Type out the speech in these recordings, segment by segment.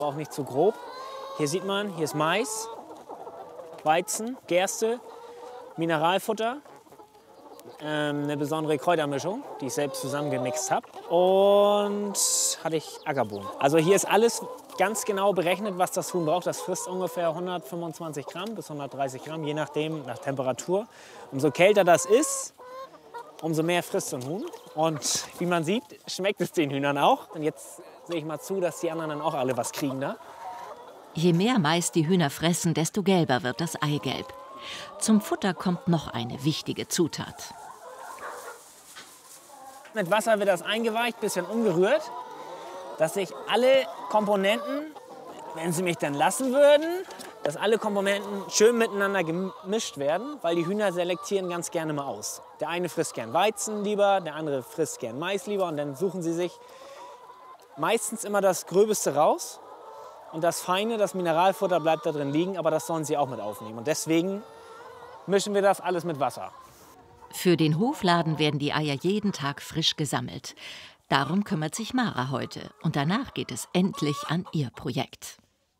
Auch nicht zu grob. Hier sieht man, hier ist Mais, Weizen, Gerste, Mineralfutter, eine besondere Kräutermischung, die ich selbst zusammengemixt habe. Und hatte ich Ackerbohnen. Also hier ist alles ganz genau berechnet, was das Huhn braucht. Das frisst ungefähr 125 Gramm bis 130 Gramm, je nachdem, nach Temperatur. Umso kälter das ist, umso mehr frisst so ein Huhn. Und wie man sieht, schmeckt es den Hühnern auch. Und jetzt sehe ich mal zu, dass die anderen dann auch alle was kriegen da. Je mehr Mais die Hühner fressen, desto gelber wird das Eigelb. Zum Futter kommt noch eine wichtige Zutat. Mit Wasser wird das eingeweicht, bisschen umgerührt, dass sich alle Komponenten, wenn sie mich dann lassen würden, dass alle Komponenten schön miteinander gemischt werden, weil die Hühner selektieren ganz gerne mal aus. Der eine frisst gern Weizen lieber, der andere frisst gern Mais lieber und dann suchen sie sich meistens immer das Gröbste raus und das Feine, das Mineralfutter bleibt da drin liegen, aber das sollen sie auch mit aufnehmen und deswegen mischen wir das alles mit Wasser. Für den Hofladen werden die Eier jeden Tag frisch gesammelt. Darum kümmert sich Mara heute und danach geht es endlich an ihr Projekt.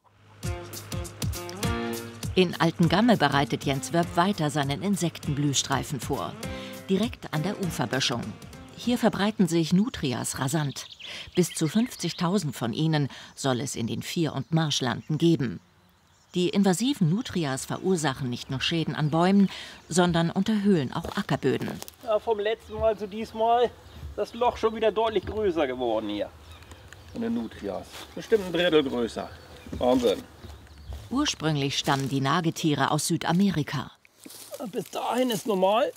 In Altengamme bereitet Jens Wöpp weiter seinen Insektenblühstreifen vor. Direkt an der Uferböschung. Hier verbreiten sich Nutrias rasant. Bis zu 50.000 von ihnen soll es in den Vier- und Marschlanden geben. Die invasiven Nutrias verursachen nicht nur Schäden an Bäumen, sondern unterhöhlen auch Ackerböden. Ja, vom letzten Mal zu diesmal das Loch schon wieder deutlich größer geworden hier. Von den Nutrias. Bestimmt ein Drittel größer. Wahnsinn. Ursprünglich stammen die Nagetiere aus Südamerika. Bis dahin ist normal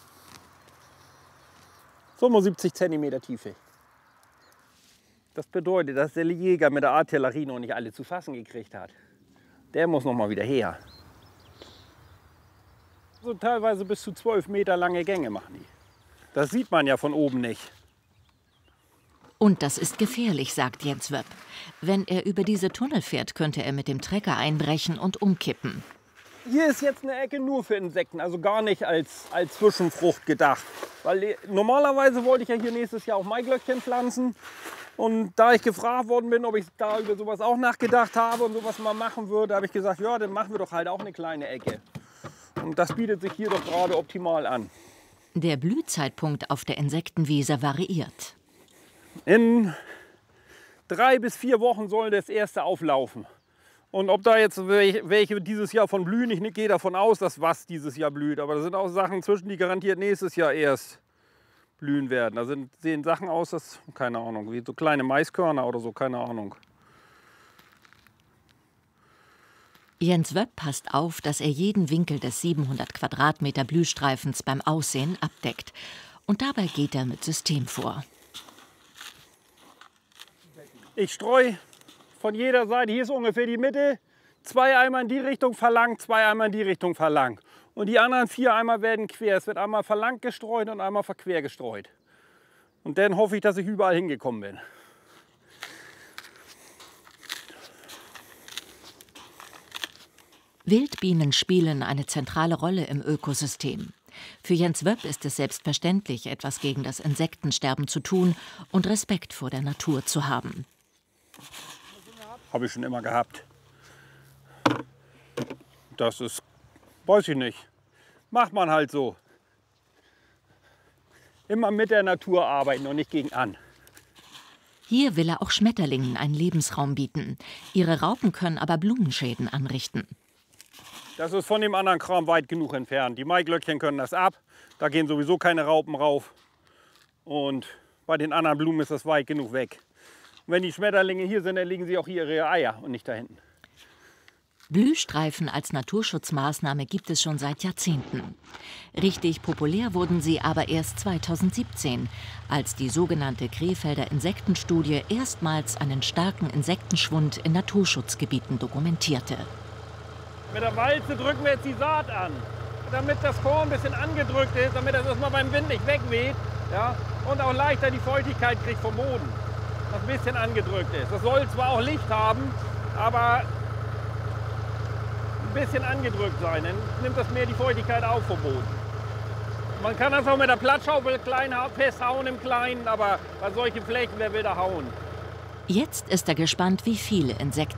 75 cm Tiefe. Das bedeutet, dass der Jäger mit der Artillerie noch nicht alle zu fassen gekriegt hat. Der muss noch mal wieder her. So teilweise bis zu 12 Meter lange Gänge machen die. Das sieht man ja von oben nicht. Und das ist gefährlich, sagt Jens Wöpp. Wenn er über diese Tunnel fährt, könnte er mit dem Trecker einbrechen und umkippen. Hier ist jetzt eine Ecke nur für Insekten, also gar nicht als Zwischenfrucht gedacht. Weil normalerweise wollte ich ja hier nächstes Jahr auch Maiglöckchen pflanzen. Und da ich gefragt worden bin, ob ich da über sowas auch nachgedacht habe und sowas mal machen würde, habe ich gesagt, ja, dann machen wir doch halt auch eine kleine Ecke. Und das bietet sich hier doch gerade optimal an. Der Blühzeitpunkt auf der Insektenwiese variiert. In 3 bis 4 Wochen soll das erste auflaufen. Und ob da jetzt welche dieses Jahr von blühen, ich gehe davon aus, dass was dieses Jahr blüht. Aber da sind auch Sachen zwischen, die garantiert nächstes Jahr erst blühen werden. Da sehen Sachen aus, das, keine Ahnung, wie so kleine Maiskörner oder so, keine Ahnung. Jens Wöpp passt auf, dass er jeden Winkel des 700 Quadratmeter Blühstreifens beim Aussehen abdeckt. Und dabei geht er mit System vor. Ich streue von jeder Seite, hier ist ungefähr die Mitte, 2 Eimer in die Richtung verlangt, 2 Eimer in die Richtung verlangt. Und die anderen 4 Eimer werden quer. Es wird einmal verlangt gestreut und einmal verquer gestreut. Und dann hoffe ich, dass ich überall hingekommen bin. Wildbienen spielen eine zentrale Rolle im Ökosystem. Für Jens Wöpp ist es selbstverständlich, etwas gegen das Insektensterben zu tun und Respekt vor der Natur zu haben. Habe ich schon immer gehabt. Das ist, weiß ich nicht, macht man halt so. Immer mit der Natur arbeiten und nicht gegen an. Hier will er auch Schmetterlingen einen Lebensraum bieten. Ihre Raupen können aber Blumenschäden anrichten. Das ist von dem anderen Kram weit genug entfernt. Die Maiglöckchen können das ab, da gehen sowieso keine Raupen rauf. Und bei den anderen Blumen ist das weit genug weg. Und wenn die Schmetterlinge hier sind, dann legen sie auch hier ihre Eier und nicht da hinten. Blühstreifen als Naturschutzmaßnahme gibt es schon seit Jahrzehnten. Richtig populär wurden sie aber erst 2017, als die sogenannte Krefelder Insektenstudie erstmals einen starken Insektenschwund in Naturschutzgebieten dokumentierte. Mit der Walze drücken wir jetzt die Saat an, damit das Korn ein bisschen angedrückt ist, damit das erstmal beim Wind nicht wegweht, ja, und auch leichter die Feuchtigkeit kriegt vom Boden, was ein bisschen angedrückt ist. Das soll zwar auch Licht haben, aber ein bisschen angedrückt sein, dann nimmt das mehr die Feuchtigkeit auf vom Boden. Man kann das auch mit der Plattschaufel klein festhauen im Kleinen, aber bei solchen Flächen, wer will da hauen? Jetzt ist er gespannt, wie viele Insekten